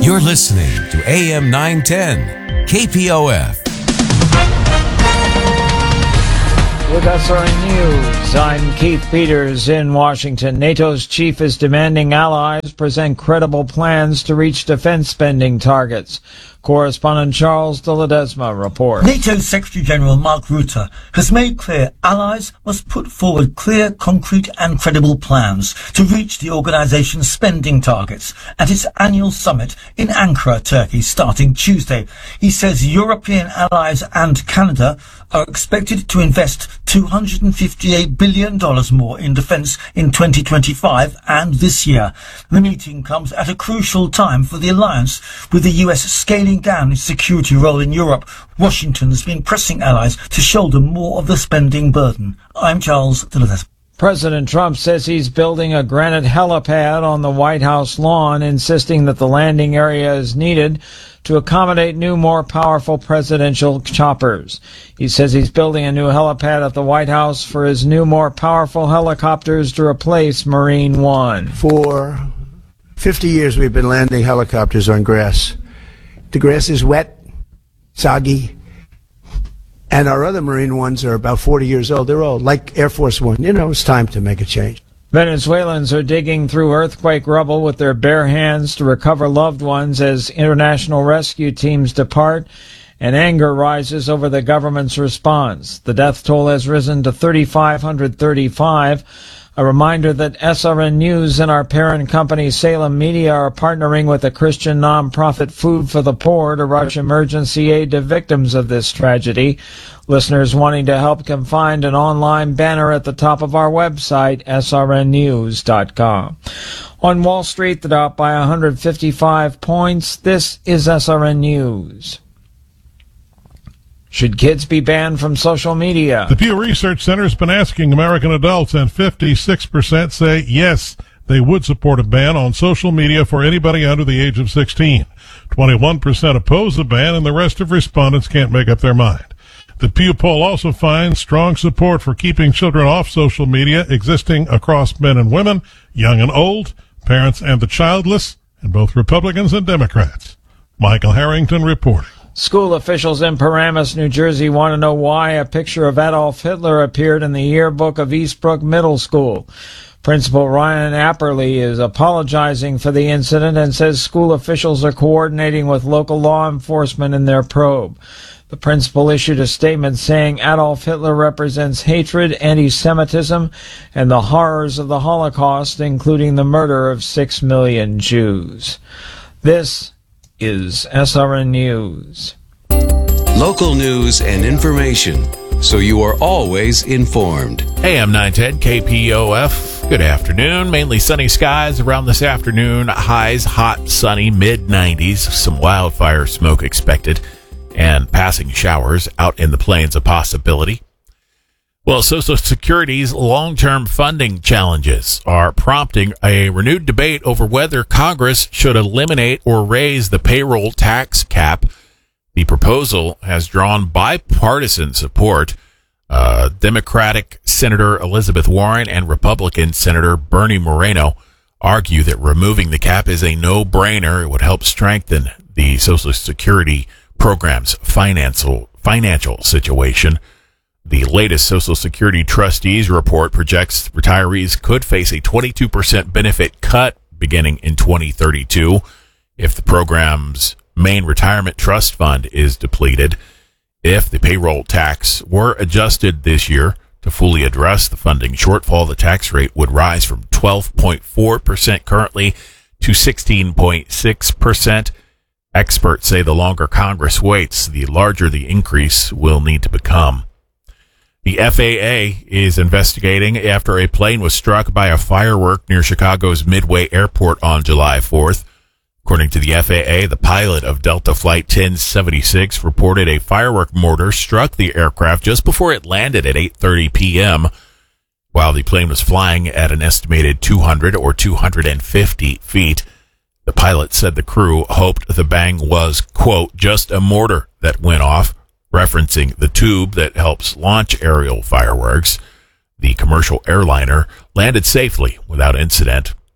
You're listening to AM 910, KPOF. With SRN News, I'm Keith Peters in Washington. NATO's chief is demanding allies present credible plans to reach defense spending targets. Correspondent Charles de Ledesma reports. NATO Secretary General Mark Rutte has made clear allies must put forward clear, concrete and credible plans to reach the organization's spending targets at its annual summit in Ankara, Turkey, starting Tuesday. He says European allies and Canada are expected to invest $258 billion more in defense in 2025 and this year. The meeting comes at a crucial time for the alliance, with the US scaling down its security role in Europe. Washington has been pressing allies to shoulder more of the spending burden. I'm Charles de Ledesma. President Trump says he's building a granite helipad on the White House lawn, insisting that the landing area is needed to accommodate new, more powerful presidential choppers. He says he's building a new helipad at the White House for his new, more powerful helicopters to replace Marine One. For 50 years, we've been landing helicopters on grass. The grass is wet, soggy, and our other Marine Ones are about 40 years old. They're old, like Air Force One. You know, it's time to make a change. Venezuelans are digging through earthquake rubble with their bare hands to recover loved ones as international rescue teams depart, and anger rises over the government's response. The death toll has risen to 3,535. A reminder that SRN News and our parent company Salem Media are partnering with the Christian nonprofit Food for the Poor to rush emergency aid to victims of this tragedy. Listeners wanting to help can find an online banner at the top of our website, srnnews.com. On Wall Street, the Dow by 155 points. This is SRN News. Should kids be banned from social media? The Pew Research Center has been asking American adults, and 56% say yes, they would support a ban on social media for anybody under the age of 16. 21% oppose the ban, and the rest of respondents can't make up their mind. The Pew poll also finds strong support for keeping children off social media existing across men and women, young and old, parents and the childless, and both Republicans and Democrats. Michael Harrington reporting. School officials in Paramus, New Jersey want to know why a picture of Adolf Hitler appeared in the yearbook of Eastbrook Middle School. Principal Ryan Apperly is apologizing for the incident and says school officials are coordinating with local law enforcement in their probe. The principal issued a statement saying Adolf Hitler represents hatred, anti-Semitism, and the horrors of the Holocaust, including the murder of 6 million Jews. This is SRN News. Local news and information, so you are always informed. AM 910 KPOF. Good afternoon. Mainly sunny skies around this afternoon. Highs hot, sunny, mid-90s. Some wildfire smoke expected, and passing showers out in the plains a possibility. Well, Social Security's long-term funding challenges are prompting a renewed debate over whether Congress should eliminate or raise the payroll tax cap. The proposal has drawn bipartisan support. Democratic Senator Elizabeth Warren and Republican Senator Bernie Moreno argue that removing the cap is a no-brainer. It would help strengthen the Social Security program's financial situation. The latest Social Security trustees report projects retirees could face a 22% benefit cut beginning in 2032 if the program's main retirement trust fund is depleted. If the payroll tax were adjusted this year to fully address the funding shortfall, the tax rate would rise from 12.4% currently to 16.6%. Experts say the longer Congress waits, the larger the increase will need to become. The FAA is investigating after a plane was struck by a firework near Chicago's Midway Airport on July 4th. According to the FAA, the pilot of Delta Flight 1076 reported a firework mortar struck the aircraft just before it landed at 8:30 p.m. While the plane was flying at an estimated 200 or 250 feet. The pilot said the crew hoped the bang was, quote, just a mortar that went off, referencing the tube that helps launch aerial fireworks. The commercial airliner landed safely without incident.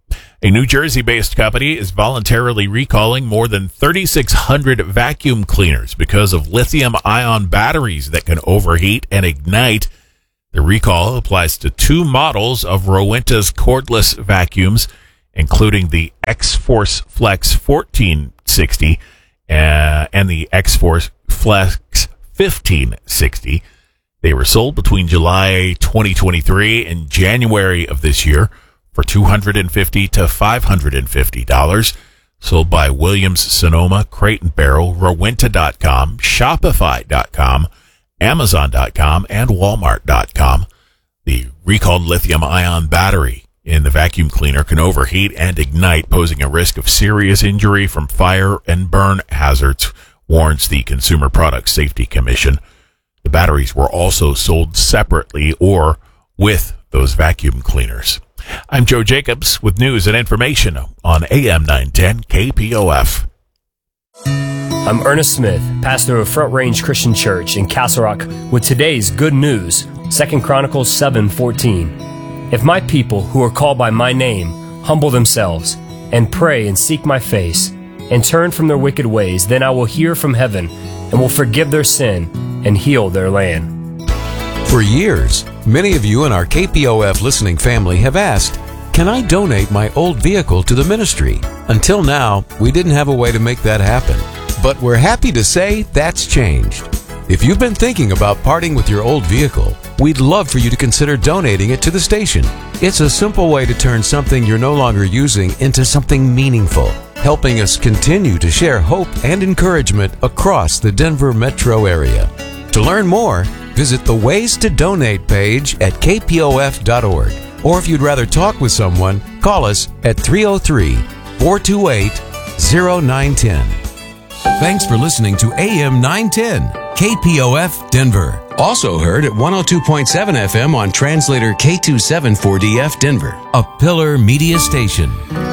A New Jersey-based company is voluntarily recalling more than 3,600 vacuum cleaners because of lithium-ion batteries that can overheat and ignite. The recall applies to 2 models of Rowenta's cordless vacuums, including the X-Force Flex 1460 and the X-Force Flex 1560. They were sold between July 2023 and January of this year for $250 to $550, sold by Williams Sonoma, Crate and Barrel, Rowenta.com, Shopify.com, Amazon.com, and Walmart.com. The recalled lithium-ion battery in the vacuum cleaner can overheat and ignite, posing a risk of serious injury from fire and burn hazards, warns the Consumer Product Safety Commission. The batteries were also sold separately or with those vacuum cleaners. I'm Joe Jacobs with news and information on AM 910 KPOF. I'm Ernest Smith, pastor of Front Range Christian Church in Castle Rock, with today's good news, 2 Chronicles 7:14. If my people who are called by my name humble themselves and pray and seek my face and turn from their wicked ways, then I will hear from heaven and will forgive their sin and heal their land. For years, many of you in our KPOF listening family have asked, can I donate my old vehicle to the ministry? Until now, we didn't have a way to make that happen. But we're happy to say that's changed. If you've been thinking about parting with your old vehicle, we'd love for you to consider donating it to the station. It's a simple way to turn something you're no longer using into something meaningful, helping us continue to share hope and encouragement across the Denver metro area. To learn more, visit the Ways to Donate page at kpof.org. Or if you'd rather talk with someone, call us at 303-428-0910. Thanks for listening to AM 910, KPOF Denver. Also heard at 102.7 FM on translator K274DF Denver, a Pillar Media station.